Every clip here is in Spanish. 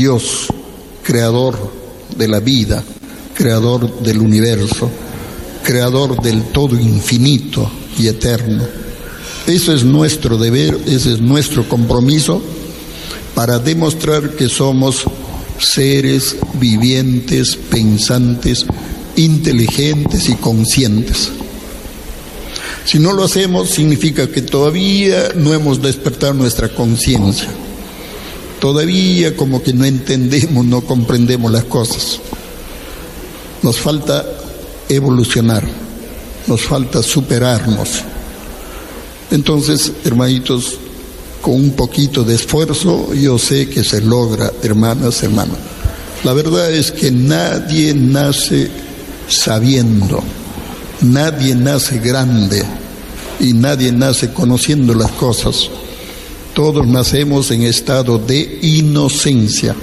Dios, creador de la vida, creador del universo, creador del todo infinito y eterno. Eso es nuestro deber, ese es nuestro compromiso para demostrar que somos seres vivientes, pensantes, inteligentes y conscientes. Si no lo hacemos, significa que todavía no hemos despertado nuestra conciencia. Todavía como que no entendemos, no comprendemos las cosas. Nos falta evolucionar, nos falta superarnos. Entonces, hermanitos, con un poquito de esfuerzo, yo sé que se logra, hermanas, hermanos. La verdad es que nadie nace sabiendo, nadie nace grande y nadie nace conociendo las cosas. Todos nacemos en estado de inocencia.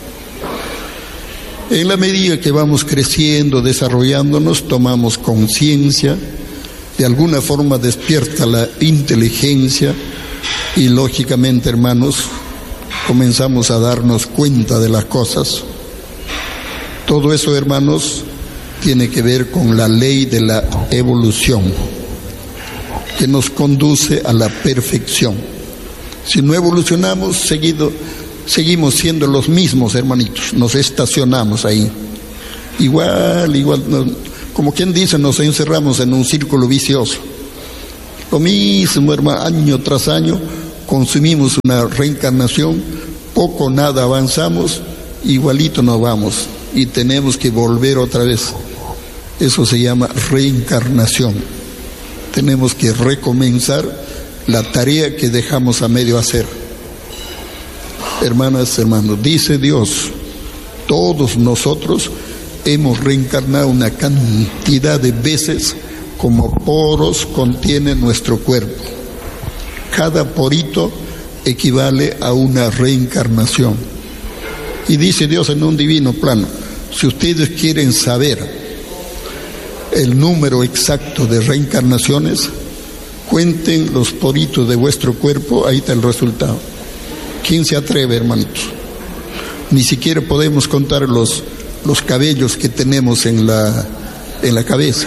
En la medida que vamos creciendo, desarrollándonos, tomamos conciencia, de alguna forma despierta la inteligencia y lógicamente, hermanos, comenzamos a darnos cuenta de las cosas. Todo eso, hermanos, tiene que ver con la ley de la evolución, que nos conduce a la perfección. Si no evolucionamos, seguimos siendo los mismos, hermanitos, nos estacionamos ahí. Igual, como quien dice, nos encerramos en un círculo vicioso. Lo mismo, hermano, año tras año, consumimos una reencarnación, poco o nada avanzamos, igualito nos vamos y tenemos que volver otra vez. Eso se llama reencarnación. Tenemos que recomenzar la tarea que dejamos a medio hacer. Hermanas, hermanos, dice Dios, todos nosotros hemos reencarnado una cantidad de veces como poros contiene nuestro cuerpo. Cada porito equivale a una reencarnación. Y dice Dios en un divino plano, si ustedes quieren saber el número exacto de reencarnaciones, cuenten los poritos de vuestro cuerpo, ahí está el resultado. ¿Quién se atreve, hermanitos? Ni siquiera podemos contar los cabellos que tenemos en la cabeza.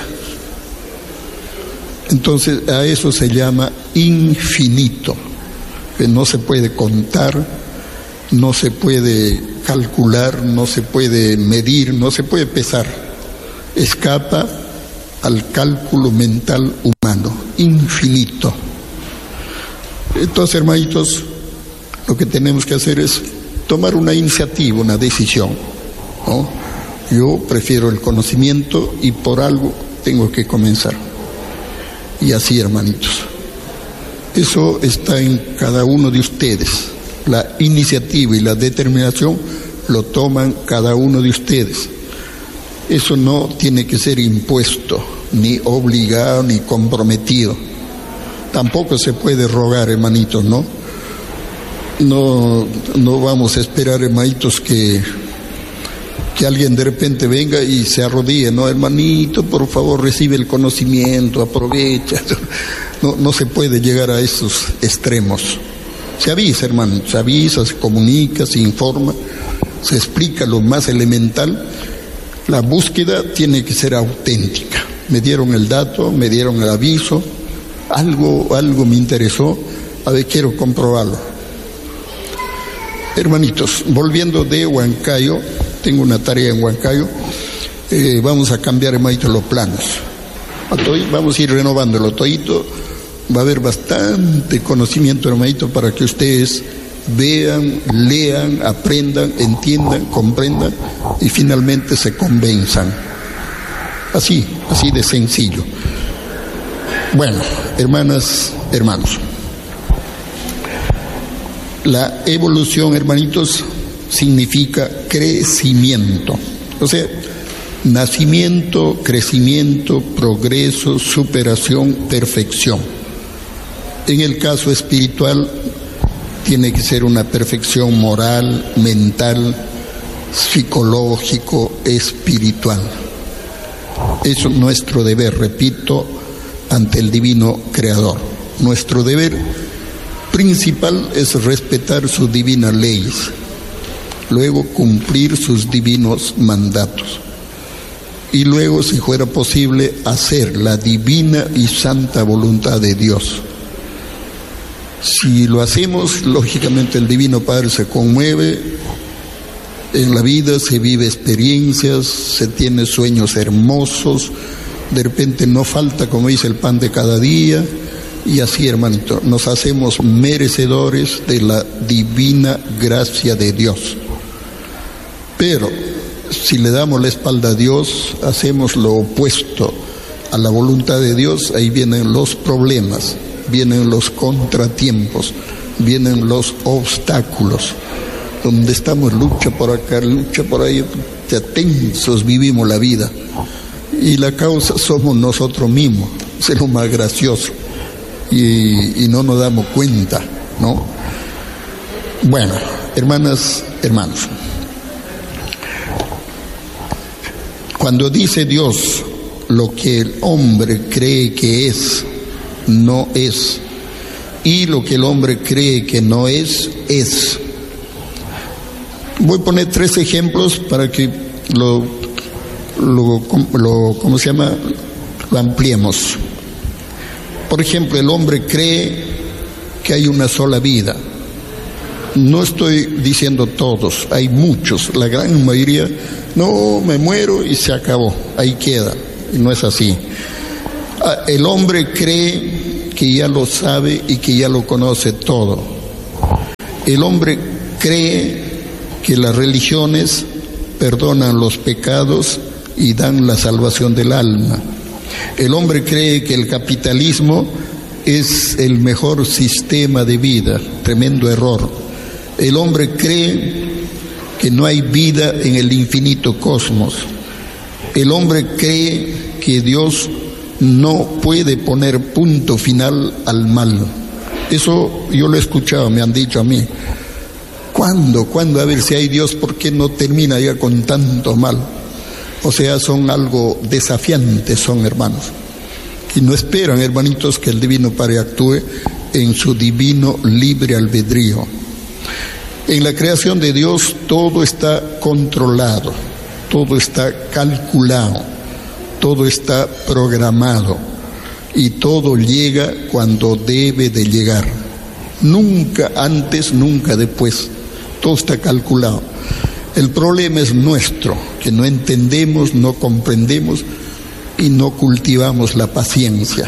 Entonces a eso se llama infinito, que no se puede contar, no se puede calcular, no se puede medir, no se puede pesar. Escapa al cálculo mental humano, infinito. Entonces, hermanitos, lo que tenemos que hacer es tomar una iniciativa, una decisión, ¿no? Yo prefiero el conocimiento y por algo tengo que comenzar. Y así, hermanitos, eso está en cada uno de ustedes. La iniciativa y la determinación lo toman cada uno de ustedes. Eso no tiene que ser impuesto, ni obligado, ni comprometido. Tampoco se puede rogar, hermanitos, ¿no? No vamos a esperar, hermanitos, que alguien de repente venga y se arrodille, no, hermanito, por favor, recibe el conocimiento, aprovecha. No se puede llegar a esos extremos. Se avisa, hermano, se avisa, se comunica, se informa, se explica lo más elemental. La búsqueda tiene que ser auténtica. Me dieron el dato, me dieron el aviso, algo me interesó, a ver, quiero comprobarlo. Hermanitos, volviendo de Huancayo, tengo una tarea en Huancayo, vamos a cambiar, hermanitos, los planos. Vamos a ir renovándolo todito, va a haber bastante conocimiento, hermanito, para que ustedes vean, lean, aprendan, entiendan, comprendan y finalmente se convenzan. Así de sencillo. Bueno, hermanas, hermanos, la evolución, hermanitos, significa crecimiento. O sea, nacimiento, crecimiento, progreso, superación, perfección. En el caso espiritual, tiene que ser una perfección moral, mental, psicológico, espiritual. Eso es nuestro deber, repito, ante el divino creador. Nuestro deber principal es respetar sus divinas leyes. luego cumplir sus divinos mandatos, y luego, si fuera posible, hacer la divina y santa voluntad de Dios. Si lo hacemos, lógicamente el Divino Padre se conmueve, en la vida se vive experiencias, se tiene sueños hermosos, de repente no falta, como dice, el pan de cada día, y así, hermanito, nos hacemos merecedores de la divina gracia de Dios. Pero si le damos la espalda a Dios, hacemos lo opuesto a la voluntad de Dios, ahí vienen los problemas, vienen los contratiempos, vienen los obstáculos, donde estamos lucha por acá, lucha por ahí, ya tensos vivimos la vida, y la causa somos nosotros mismos, es lo más gracioso, y no nos damos cuenta, ¿no? Bueno, hermanas, hermanos, cuando dice Dios lo que el hombre cree que es, no es, y lo que el hombre cree que no es, es. Voy a poner 3 ejemplos para que lo ampliemos. Por ejemplo, el hombre cree que hay una sola vida. No estoy diciendo todos, hay muchos, la gran mayoría, no, me muero y se acabó, ahí queda, y no es así. El hombre cree que ya lo sabe y que ya lo conoce todo. El hombre cree que las religiones perdonan los pecados y dan la salvación del alma. El hombre cree que el capitalismo es el mejor sistema de vida, tremendo error. El hombre cree que no hay vida en el infinito cosmos. El hombre cree que Dios no puede poner punto final al mal. Eso yo lo he escuchado, me han dicho a mí. ¿Cuándo? A ver, si hay Dios, ¿por qué no termina ya con tanto mal? O sea, son algo desafiantes, son hermanos. Y no esperan, hermanitos, que el Divino Padre actúe en su divino libre albedrío. En la creación de Dios todo está controlado, todo está calculado, todo está programado y todo llega cuando debe de llegar. Nunca antes, nunca después. Todo está calculado. El problema es nuestro, que no entendemos, no comprendemos y no cultivamos la paciencia.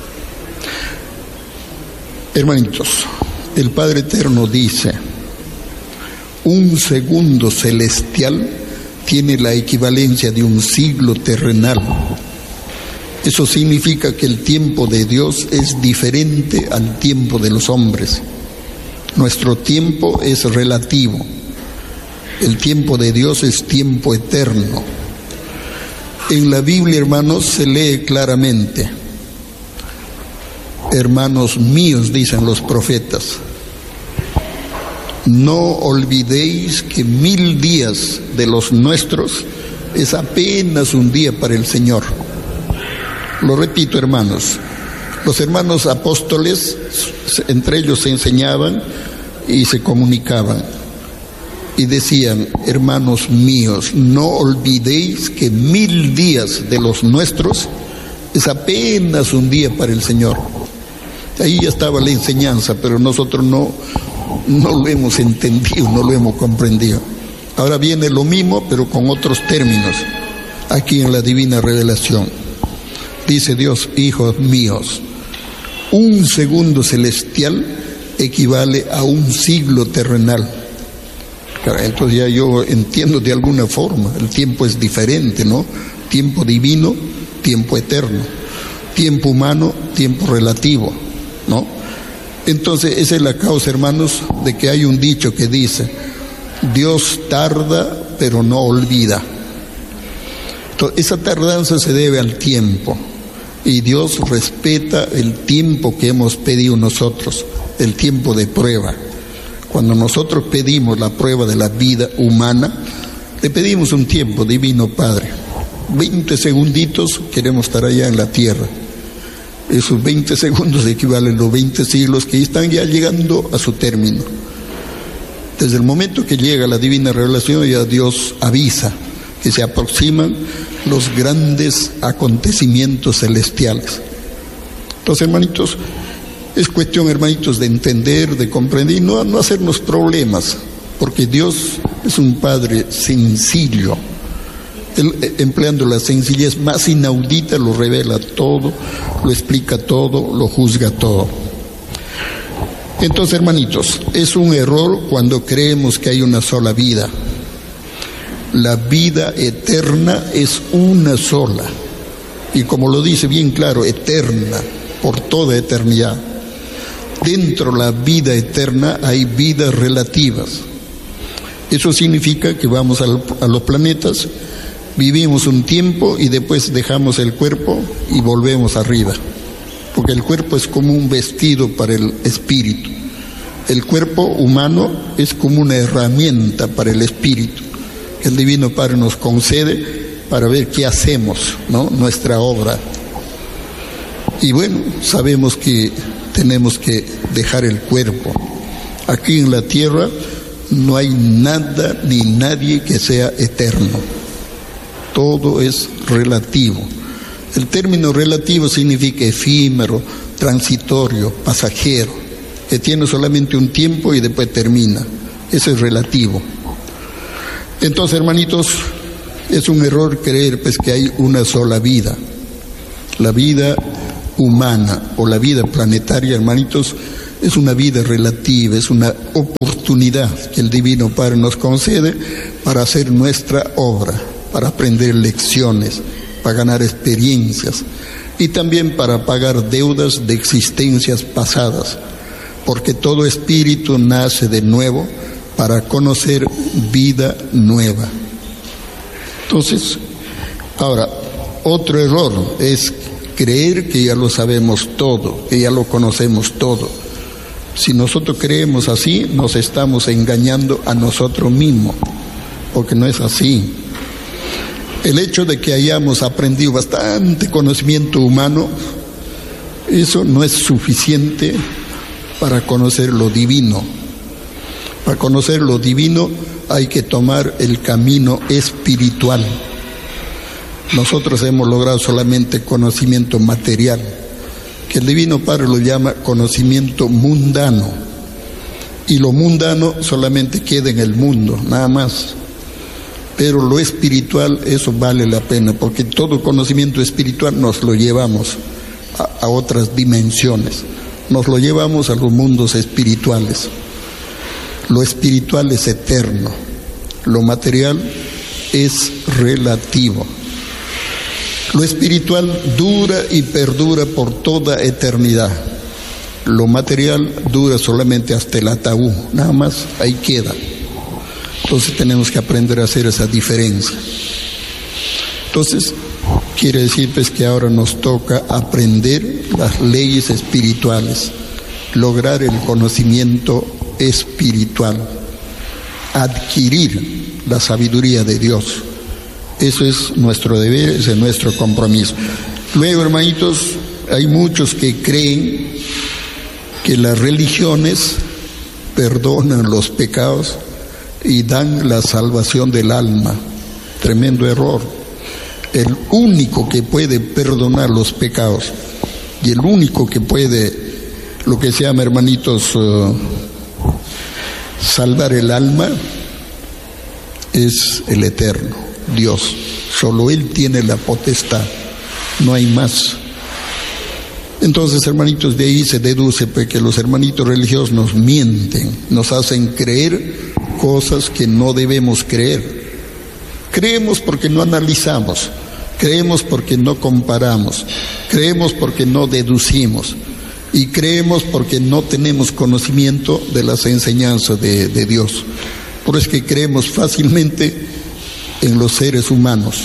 Hermanitos, el Padre Eterno dice: un segundo celestial tiene la equivalencia de un siglo terrenal. Eso significa que el tiempo de Dios es diferente al tiempo de los hombres. Nuestro tiempo es relativo. El tiempo de Dios es tiempo eterno. En la Biblia, hermanos, se lee claramente: hermanos míos, dicen los profetas, no olvidéis que 1000 días de los nuestros es apenas un día para el Señor. Lo repito, hermanos, los hermanos apóstoles entre ellos se enseñaban y se comunicaban y decían: hermanos míos, no olvidéis que 1000 días de los nuestros es apenas un día para el Señor. Ahí ya estaba la enseñanza, pero nosotros no lo hemos entendido, no lo hemos comprendido. Ahora viene lo mismo, pero con otros términos, aquí en la divina revelación. Dice Dios: hijos míos, un segundo celestial equivale a un siglo terrenal. Entonces ya yo entiendo de alguna forma, el tiempo es diferente, ¿no? Tiempo divino, tiempo eterno. Tiempo humano, tiempo relativo, ¿no? Entonces esa es la causa, hermanos, de que hay un dicho que dice: Dios tarda, pero no olvida. Entonces, esa tardanza se debe al tiempo, y Dios respeta el tiempo que hemos pedido nosotros, el tiempo de prueba. Cuando nosotros pedimos la prueba de la vida humana, le pedimos un tiempo, Divino Padre. 20 segunditos queremos estar allá en la tierra. Esos 20 segundos equivalen a los 20 siglos que están ya llegando a su término. Desde el momento que llega la divina revelación, ya Dios avisa que se aproximan los grandes acontecimientos celestiales. Entonces, hermanitos, es cuestión, hermanitos, de entender, de comprender y no hacernos problemas, porque Dios es un Padre sencillo. Él, empleando la sencillez más inaudita, lo revela todo, lo explica todo, lo juzga todo. Entonces, hermanitos, es un error cuando creemos que hay una sola vida. La vida eterna es una sola. Y como lo dice bien claro, eterna, por toda eternidad. Dentro de la vida eterna hay vidas relativas. Eso significa que vamos a los planetas, vivimos un tiempo y después dejamos el cuerpo y volvemos arriba. Porque el cuerpo es como un vestido para el espíritu. El cuerpo humano es como una herramienta para el espíritu que el Divino Padre nos concede para ver qué hacemos, ¿no? Nuestra obra. Y bueno, sabemos que tenemos que dejar el cuerpo. Aquí en la tierra no hay nada ni nadie que sea eterno. Todo es relativo. El término relativo significa efímero, transitorio, pasajero, que tiene solamente un tiempo y después termina. Eso es relativo. Entonces, hermanitos, es un error creer pues que hay una sola vida. La vida humana o la vida planetaria, hermanitos, es una vida relativa, es una oportunidad que el Divino Padre nos concede para hacer nuestra obra, para aprender lecciones, para ganar experiencias y también para pagar deudas de existencias pasadas, porque todo espíritu nace de nuevo para conocer vida nueva. Entonces, ahora, otro error es creer que ya lo sabemos todo, que ya lo conocemos todo. Si nosotros creemos así, nos estamos engañando a nosotros mismos, porque no es así. El hecho de que hayamos aprendido bastante conocimiento humano, eso no es suficiente para conocer lo divino. Para conocer lo divino hay que tomar el camino espiritual. Nosotros hemos logrado solamente conocimiento material, que el Divino Padre lo llama conocimiento mundano. Y lo mundano solamente queda en el mundo, nada más. Pero lo espiritual, eso vale la pena, porque todo conocimiento espiritual nos lo llevamos a otras dimensiones. Nos lo llevamos a los mundos espirituales. Lo espiritual es eterno, lo material es relativo. Lo espiritual dura y perdura por toda eternidad. Lo material dura solamente hasta el ataúd, nada más, ahí queda. Entonces tenemos que aprender a hacer esa diferencia. Entonces, quiere decir pues que ahora nos toca aprender las leyes espirituales, lograr el conocimiento espiritual, adquirir la sabiduría de Dios. Eso es nuestro deber, ese es nuestro compromiso. Luego, hermanitos, hay muchos que creen que las religiones perdonan los pecados y dan la salvación del alma. Tremendo error. El único que puede perdonar los pecados y el único que puede, lo que se llama, hermanitos, salvar el alma, es el Eterno, Dios. Solo Él tiene la potestad, no hay más. Entonces, hermanitos, de ahí se deduce pues, que los hermanitos religiosos nos mienten, nos hacen creer cosas que no debemos creer. Creemos porque no analizamos, creemos porque no comparamos, creemos porque no deducimos y creemos porque no tenemos conocimiento de las enseñanzas de Dios. Por eso es que creemos fácilmente en los seres humanos.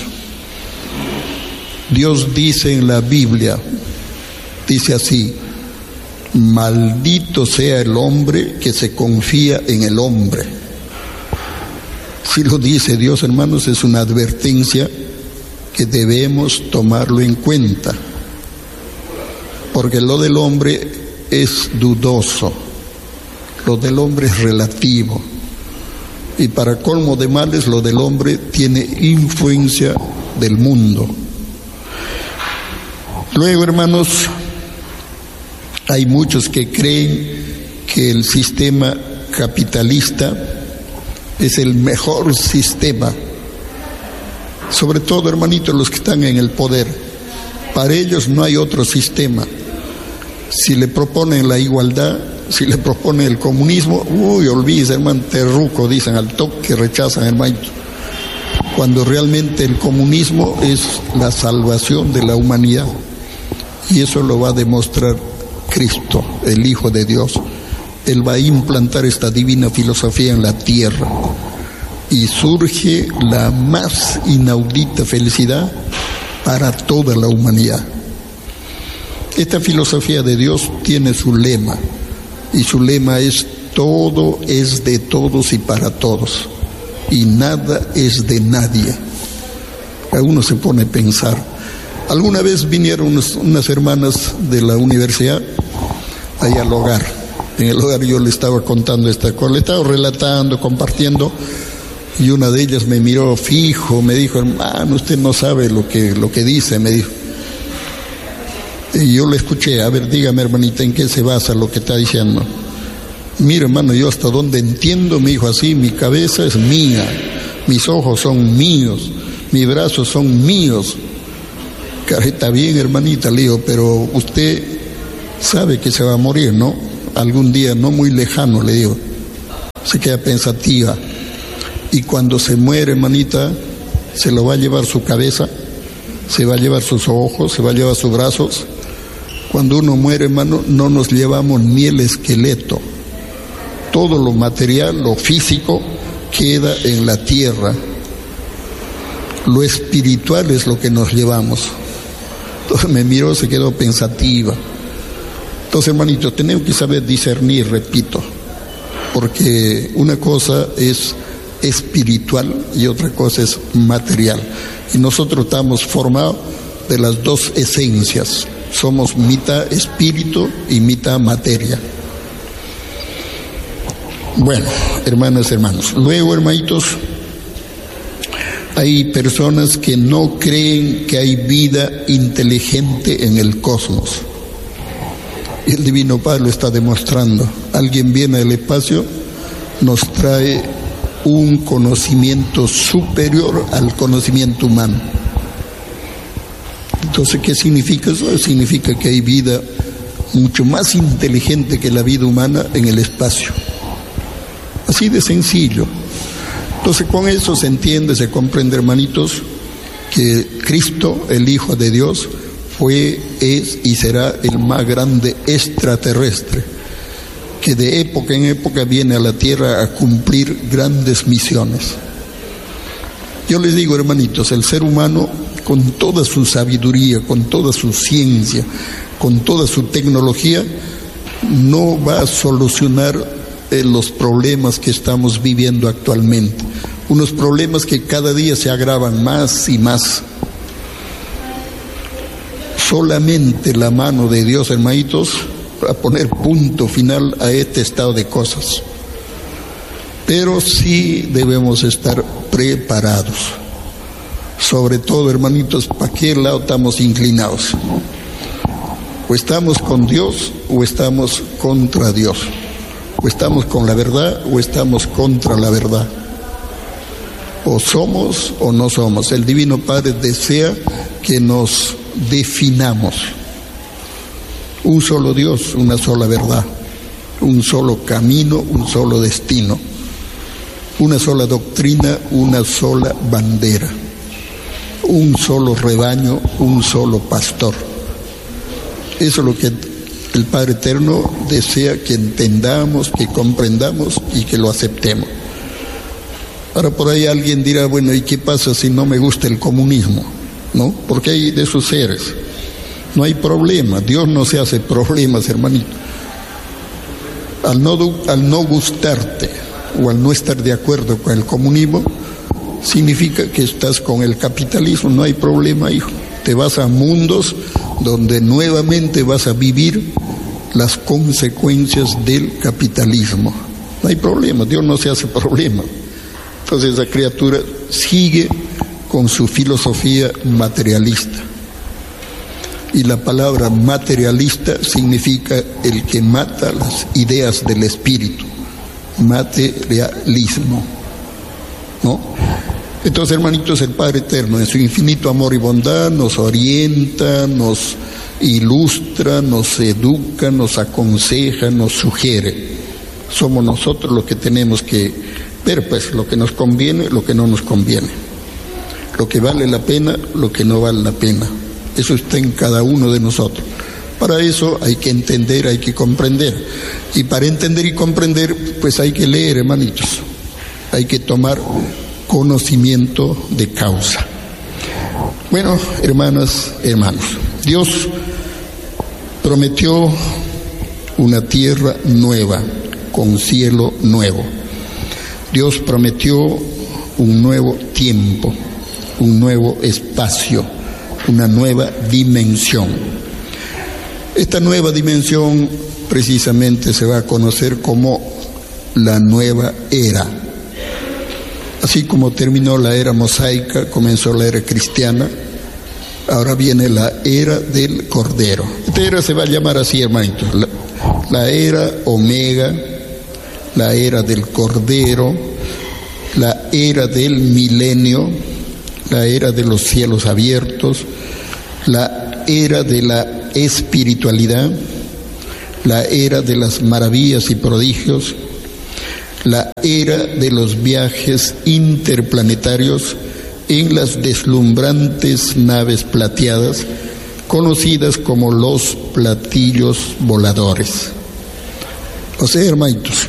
Dios dice en la Biblia, dice así: maldito sea el hombre que se confía en el hombre. Si lo dice Dios, hermanos, es una advertencia que debemos tomarlo en cuenta, porque lo del hombre es dudoso, lo del hombre es relativo. Y para colmo de males, lo del hombre tiene influencia del mundo. Luego, hermanos, hay muchos que creen que el sistema capitalista es el mejor sistema. Sobre todo, hermanitos, los que están en el poder. Para ellos no hay otro sistema. Si le proponen la igualdad, si le proponen el comunismo, olvídese, hermano, terruco, dicen al toque, rechazan, hermano. Cuando realmente el comunismo es la salvación de la humanidad. Y eso lo va a demostrar Cristo, el Hijo de Dios. Él va a implantar esta divina filosofía en la tierra. Y surge la más inaudita felicidad para toda la humanidad. Esta filosofía de Dios tiene su lema, y su lema es: todo es de todos y para todos, y nada es de nadie. A uno se pone a pensar. Alguna vez vinieron unas hermanas de la universidad ahí al hogar. En el hogar yo le estaba contando esta cosa, le estaba relatando, compartiendo, y una de ellas me miró fijo, me dijo: hermano, usted no sabe lo que dice, me dijo. Y yo le escuché: a ver, dígame, hermanita, ¿en qué se basa lo que está diciendo? Mira, hermano, yo hasta donde entiendo, me dijo así: mi cabeza es mía, mis ojos son míos, mis brazos son míos. Está bien, hermanita, le digo, pero usted sabe que se va a morir, ¿no? Algún día no muy lejano, le digo. Se queda pensativa. Y cuando se muere, hermanita, se lo va a llevar su cabeza, se va a llevar sus ojos, se va a llevar sus brazos. Cuando uno muere, hermano, no nos llevamos ni el esqueleto. Todo lo material, lo físico, queda en la tierra. Lo espiritual es lo que nos llevamos. Entonces me miró, se quedó pensativa. Entonces, hermanito, tenemos que saber discernir, repito, porque una cosa es espiritual y otra cosa es material. Y nosotros estamos formados de las dos esencias. Somos mitad espíritu y mitad materia. Bueno, hermanas, hermanos. Luego, hermanitos, hay personas que no creen que hay vida inteligente en el cosmos. Y el Divino Padre lo está demostrando. Alguien viene del espacio, nos trae un conocimiento superior al conocimiento humano. Entonces, ¿qué significa eso? Significa que hay vida mucho más inteligente que la vida humana en el espacio. Así de sencillo. Entonces, con eso se entiende, se comprende, hermanitos, que Cristo, el Hijo de Dios, fue, es y será el más grande extraterrestre, que de época en época viene a la tierra a cumplir grandes misiones. Yo les digo, hermanitos, el ser humano, con toda su sabiduría, con toda su ciencia, con toda su tecnología, no va a solucionar los problemas que estamos viviendo actualmente. Unos problemas que cada día se agravan más y más. Solamente la mano de Dios, hermanitos, a poner punto final a este estado de cosas. Pero sí debemos estar preparados. Sobre todo, hermanitos, ¿para qué lado estamos inclinados? O estamos con Dios o estamos contra Dios. O estamos con la verdad o estamos contra la verdad. O somos o no somos. El Divino Padre desea que nos definamos. Un solo Dios, una sola verdad, un solo camino, un solo destino, una sola doctrina, una sola bandera, un solo rebaño, un solo pastor. Eso es lo que el Padre Eterno desea que entendamos, que comprendamos y que lo aceptemos. Ahora por ahí alguien dirá, bueno, ¿y qué pasa si no me gusta el comunismo? ¿No? Porque hay de esos seres. No hay problema, Dios no se hace problemas, hermanito. Al no gustarte o al no estar de acuerdo con el comunismo, significa que estás con el capitalismo, no hay problema, hijo. Te vas a mundos donde nuevamente vas a vivir las consecuencias del capitalismo. No hay problema, Dios no se hace problema. Entonces esa criatura sigue con su filosofía materialista. Y la palabra materialista significa el que mata las ideas del espíritu. Materialismo, ¿no? Entonces, hermanitos, el Padre Eterno, en su infinito amor y bondad, nos orienta, nos ilustra, nos educa, nos aconseja, nos sugiere. Somos nosotros los que tenemos que ver, pues, lo que nos conviene, lo que no nos conviene. Lo que vale la pena, lo que no vale la pena. Eso está en cada uno de nosotros. Para eso hay que entender, hay que comprender. Y para entender y comprender, pues hay que leer, hermanitos. Hay que tomar conocimiento de causa. Bueno, hermanas, hermanos, Dios prometió una tierra nueva, con cielo nuevo. Dios prometió un nuevo tiempo, un nuevo espacio, una nueva dimensión. Esta nueva dimensión precisamente se va a conocer como la nueva era. Así como terminó la era mosaica, comenzó la era cristiana, ahora viene la era del Cordero. Esta era se va a llamar así, hermanitos, la era Omega, la era del Cordero, la era del milenio, la era de los cielos abiertos, la era de la espiritualidad, la era de las maravillas y prodigios, la era de los viajes interplanetarios en las deslumbrantes naves plateadas, conocidas como los platillos voladores. O sea, hermanitos,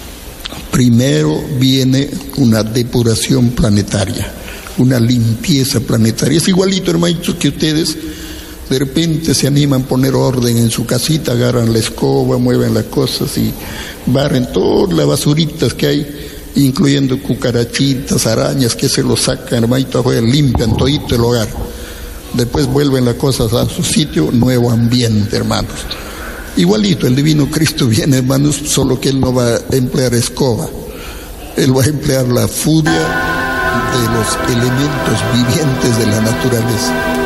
primero viene una depuración planetaria, una limpieza planetaria. Es igualito, hermanitos, que ustedes de repente se animan a poner orden en su casita, agarran la escoba, mueven las cosas y barren todas las basuritas que hay, incluyendo cucarachitas, arañas, que se los sacan, hermanitos, limpian todito el hogar. Después vuelven las cosas a su sitio, nuevo ambiente, hermanos. Igualito, el divino Cristo viene, hermanos, solo que Él no va a emplear escoba. Él va a emplear la furia de los elementos vivientes de la naturaleza.